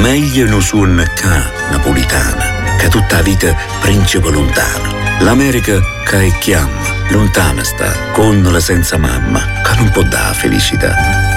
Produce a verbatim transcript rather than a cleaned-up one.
Meglio non suon ca napolitana, che tutta la vita principe lontano. L'America che è chiama, lontana sta, con la senza mamma, che non può dare felicità.